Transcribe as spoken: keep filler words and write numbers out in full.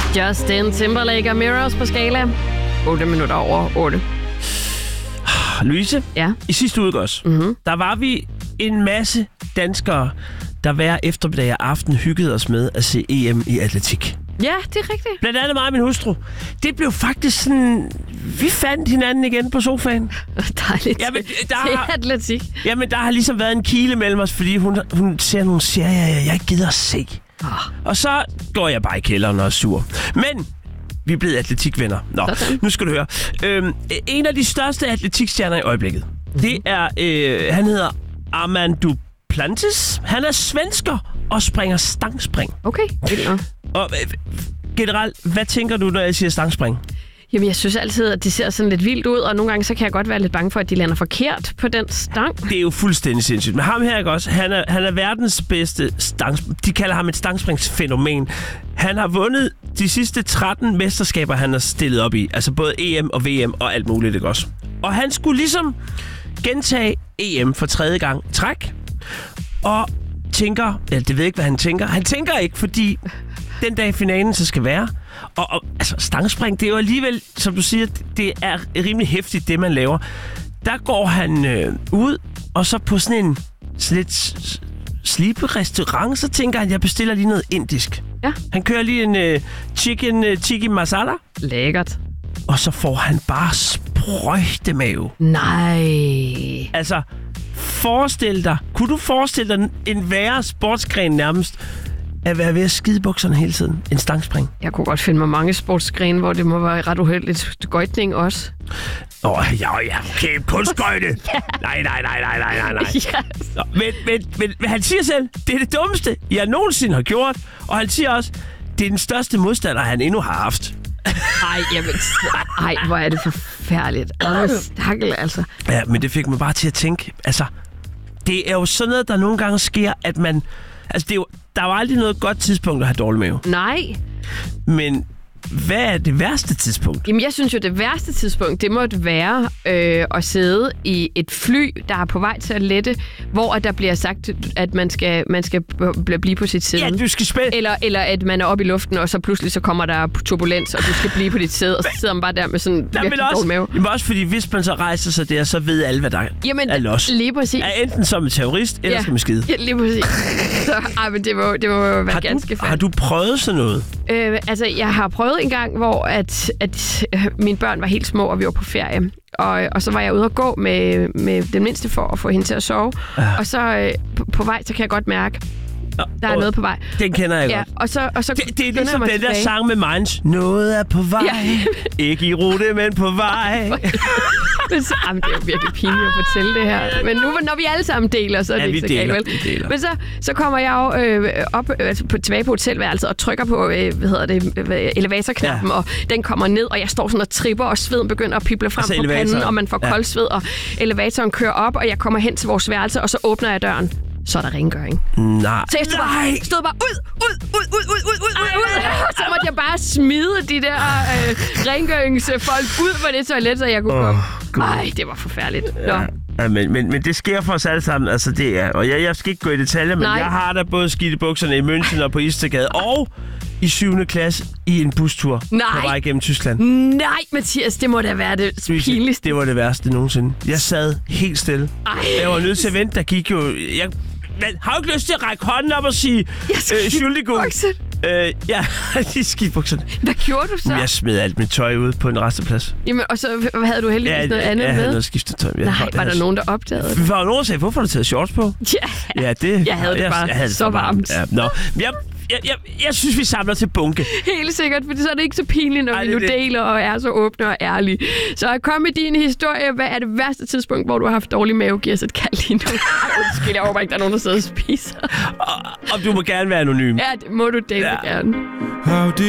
Justin Timberlake og Mirrors på skala. otte minutter over otte. Louise, ja. i sidste uge også, mm-hmm. der var vi en masse danskere, der hver eftermiddag og aften hyggede os med at se E M i atletik. Ja, det er rigtigt. Blandt andet mig og min hustru. Det blev faktisk sådan... Vi fandt hinanden igen på sofaen. Dejligt. Jamen, der det er har, atletik. Jamen, der har ligesom været en kile mellem os, fordi hun, hun ser nogle serier, jeg ikke gider at se. Oh. Og så går jeg bare i kælderen og er sur. Men vi er blevet atletikvenner. Nå, sådan. Nu skal du høre. Øhm, en af de største atletikstjerner i øjeblikket, mm-hmm. det er... Øh, han hedder Armand Duplantis. Han er svensker og springer stangspring. Okay, vildt nok. Og øh, generelt, hvad tænker du, når jeg siger stangspring? Jamen, jeg synes altid, at det ser sådan lidt vildt ud, og nogle gange så kan jeg godt være lidt bange for, at de lander forkert på den stang. Det er jo fuldstændig sindssygt. Men ham her, ikke også? Han er, han er verdens bedste stangspring. De kalder ham et stangspringsfænomen. Han har vundet de sidste tretten mesterskaber, han har stillet op i. Altså både E M og V M og alt muligt, ikke også? Og han skulle ligesom gentage E M for tredje gang træk. Og tænker... Ja, det ved jeg ikke, hvad han tænker. Han tænker ikke, fordi den dag finalen så skal være... Og, og altså, stangspring, det er jo alligevel, som du siger, det er rimelig hæftigt, det man laver. Der går han øh, ud, og så på sådan en sådan lidt sliberestaurant, så tænker han, jeg bestiller lige noget indisk. Ja. Han kører lige en øh, chicken øh, tikka masala. Lækkert. Og så får han bare sprøjtemave. Nej. Altså, forestil dig, kunne du forestille dig en værre sportsgren nærmest, at være ved at skide bukserne hele tiden? En stangspring. Jeg kunne godt finde mig mange sportsgrene, hvor det må være ret uheldigt. Gøjtning også. Åh, oh, ja, ja, okay, kunstgøjte. ja. Nej, nej, nej, nej, nej, nej, nej. Yes. Nå, men, men, men, men han siger selv, det er det dummeste, jeg nogensinde har gjort. Og han siger også, det er den største modstander, han endnu har haft. Ej, jamen, ej, hvor er det forfærdeligt. Åh, stakkel, altså. Ja, men det fik mig bare til at tænke, altså, det er jo sådan noget, der nogle gange sker, at man... Altså, det er jo, der er jo aldrig noget godt tidspunkt at have dårlig mave. Nej. Men hvad er det værste tidspunkt? Jamen, jeg synes jo, det værste tidspunkt, det måtte være øh, at sidde i et fly, der er på vej til at lette, hvor der bliver sagt, at man skal, man skal blive på sit sæde. Ja, du skal spille. Eller, eller at man er oppe i luften, og så pludselig så kommer der turbulens, og du skal blive på dit sæde, og så sidder man bare der med sådan en virkelig dårlig mave. Jamen også fordi, hvis man så rejser sig der, så ved alle, hvad der jamen, er los. Lige præcis. Er enten som en terrorist, eller ja, som en skide. Ja, lige præcis. Så, ej, men det må, det må være har ganske du, Har du prøvet sådan noget? Øh, altså, jeg har prøvet en gang, hvor at, at øh, mine børn var helt små, og vi var på ferie. Og, og så var jeg ude at gå med, med den mindste for at få hende til at sove. Ja. Og så øh, på, på vej, så kan jeg godt mærke, der er noget på vej. Den kender jeg ja, godt. Og så, og så det, det er ligesom den der sang med Minds. Noget er på vej. Ja. Ikke i rute, men på vej. Men så, jamen, det er jo virkelig pinligt at fortælle det her. Men nu, når vi alle sammen deler, så er det ja, ikke så galt, vel? Men så, så kommer jeg jo øh, op, altså, på, tilbage på hotelværelset og trykker på øh, hvad hedder det, elevatorknappen, ja. Og den kommer ned, og jeg står sådan og tripper, og sveden begynder at pible frem altså på elevatoren. Panden, og man får ja. kold sved, og elevatoren kører op, og jeg kommer hen til vores værelse, og så åbner jeg døren. Så er der rengøring. Nej. Så jeg stod bare, stod bare ud, ud, ud, ud, ud, ud, ud, ud. Så måtte jeg bare smide de der øh, rengøringsfolk ud på det toilet, så jeg kunne oh, komme. Nej, det var forfærdeligt. Nå. Ja. Ja, men, men, men det sker for os alle sammen. Altså, det er, og jeg, jeg skal ikke gå i detaljer, men Nej. jeg har da både skidt i bukserne i München og på Istergade, og i syvende klasse i en bustur Nej. på vej gennem Tyskland. Nej, Mathias, det må da være det pinligste. Det var det værste nogensinde. Jeg sad helt stille. Ej. Jeg var nødt til at vente, der gik jo... Jeg, men har du ikke lyst til at række hånden op og sige... Jeg Schuldigung. Øh, ja, de skibukserne. Hvad gjorde du så? Jeg smed alt mit tøj ud på en resteplads. Jamen, og så havde du heldigvis ja, noget andet med? Ja, jeg havde noget skiftet tøj. Nej, var der havde... nogen, der opdagede det? Vi var jo nogen, der sagde, hvorfor har du taget shorts på? Ja, ja det, jeg havde det bare jeg, jeg havde så varmt. Ja, nå, jeg, jeg, jeg, jeg synes, vi samler til bunke. Helt sikkert, for så er det ikke så pinligt, når Ej, vi nu det. deler og er så åbne og ærlige. Så kom med din historie. Hvad er det værste tidspunkt, hvor du har haft dårlig mave? Giv os et kald lige nu. Undskyld, jeg håber ikke, der er nogen, der sidder og spiser. Og, og du må gerne være anonym. Ja, det må du dele ja. gerne.